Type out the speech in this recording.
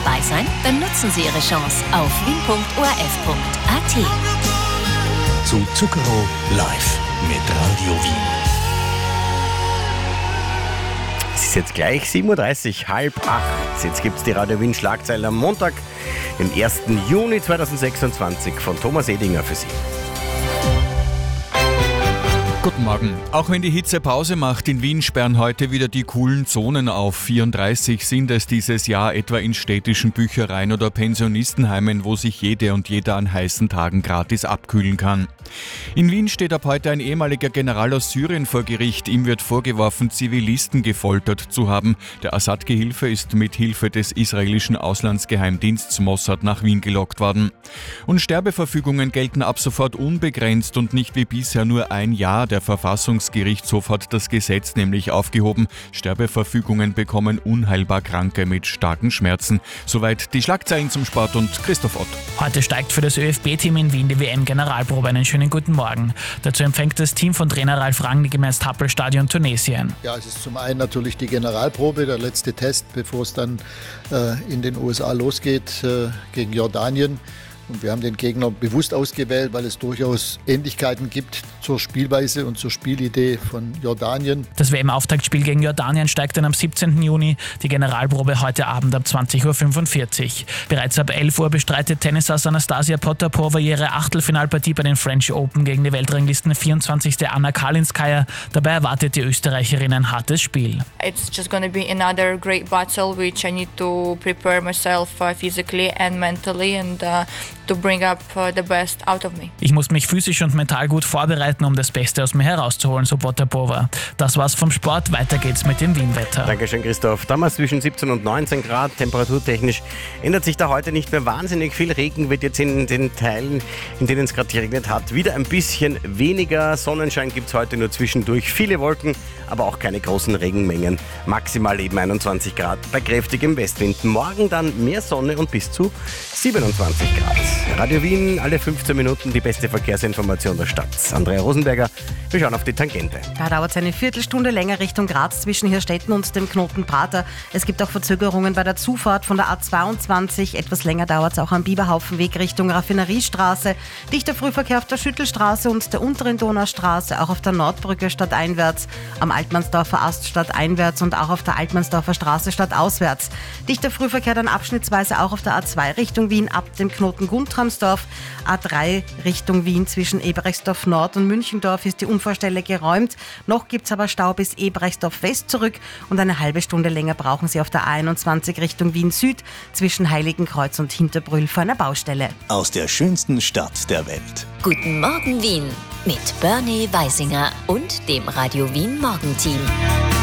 dabei sein? Dann nutzen Sie Ihre Chance auf wien.orf.at. Zu Zuckerro live mit Radio Wien. Es ist jetzt gleich 7.30 Uhr, 7:30. Jetzt gibt es die Radio Wien Schlagzeilen am Montag, den 1. Juni 2026 von Thomas Edinger für Sie. Guten Morgen. Auch wenn die Hitze Pause macht, in Wien sperren heute wieder die coolen Zonen auf. 34 sind es dieses Jahr, etwa in städtischen Büchereien oder Pensionistenheimen, wo sich jede und jeder an heißen Tagen gratis abkühlen kann. In Wien steht ab heute ein ehemaliger General aus Syrien vor Gericht. Ihm wird vorgeworfen, Zivilisten gefoltert zu haben. Der Assad-Gehilfe ist mit Hilfe des israelischen Auslandsgeheimdienstes Mossad nach Wien gelockt worden. Und Sterbeverfügungen gelten ab sofort unbegrenzt und nicht wie bisher nur ein Jahr. Der Verfassungsgerichtshof hat das Gesetz nämlich aufgehoben. Sterbeverfügungen bekommen unheilbar Kranke mit starken Schmerzen. Soweit die Schlagzeilen zum Sport und Christoph Ott. Heute steigt für das ÖFB-Team in Wien die WM-Generalprobe. Einen schönen guten Morgen. Dazu empfängt das Team von Trainer Ralf Rangnick im Ernst-Happel-Stadion Tunesien. Ja, es ist zum einen natürlich die Generalprobe, der letzte Test, bevor es dann in den USA losgeht gegen Jordanien. Und wir haben den Gegner bewusst ausgewählt, weil es durchaus Ähnlichkeiten gibt zur Spielweise und zur Spielidee von Jordanien. Das WM-Auftaktspiel gegen Jordanien steigt dann am 17. Juni. Die Generalprobe heute Abend ab 20.45 Uhr. Bereits ab 11 Uhr bestreitet Tennisass Anastasia Potapova ihre Achtelfinalpartie bei den French Open gegen die Weltranglisten 24. Anna Kalinskaya. Dabei erwartet die Österreicherin ein hartes Spiel. It's just going to be another great battle which I need to prepare myself physically and mentally and to bring up the best out of me. Ich muss mich physisch und mental gut vorbereiten, um das Beste aus mir herauszuholen, so Potapova. Das war's vom Sport. Weiter geht's mit dem Wien-Wetter. Dankeschön, Christoph. Damals zwischen 17 und 19 Grad. Temperaturtechnisch ändert sich da heute nicht mehr wahnsinnig viel. Regen wird jetzt in den Teilen, in denen es gerade geregnet hat, wieder ein bisschen weniger. Sonnenschein gibt's heute nur zwischendurch. Viele Wolken, aber auch keine großen Regenmengen. Maximal eben 21 Grad bei kräftigem Westwind. Morgen dann mehr Sonne und bis zu 27 Grad. Radio Wien, alle 15 Minuten die beste Verkehrsinformation der Stadt. Andrea Rosenberger, wir schauen auf die Tangente. Da dauert es eine Viertelstunde länger Richtung Graz zwischen Hirstetten und dem Knoten Prater. Es gibt auch Verzögerungen bei der Zufahrt von der A22. Etwas länger dauert es auch am Biberhaufenweg Richtung Raffineriestraße. Dichter Frühverkehr auf der Schüttelstraße und der unteren Donaustraße, auch auf der Nordbrücke stadteinwärts, am Altmannsdorfer Ast stadteinwärts und auch auf der Altmannsdorfer Straße stadtauswärts. Dichter Frühverkehr dann abschnittsweise auch auf der A2 Richtung Wien ab dem Knoten Guntramsdorf. A3 Richtung Wien zwischen Eberechtsdorf Nord und Münchendorf ist die Unfallstelle geräumt. Noch gibt es aber Stau bis Eberechtsdorf West zurück und eine halbe Stunde länger brauchen Sie auf der A21 Richtung Wien Süd zwischen Heiligenkreuz und Hinterbrühl vor einer Baustelle. Aus der schönsten Stadt der Welt. Guten Morgen Wien mit Bernie Weisinger und dem Radio Wien Morgenteam.